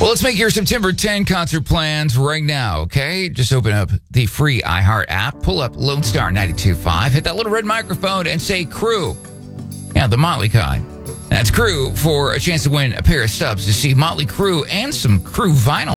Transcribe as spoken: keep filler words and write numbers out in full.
Well, let's make your September tenth concert plans right now, okay? Just open up the free iHeart app, pull up Lone Star ninety-two point five, hit that little red microphone, and say Crew. Yeah, the Motley kind. That's Crew for a chance to win a pair of subs to see Motley Crue and some Crew vinyl.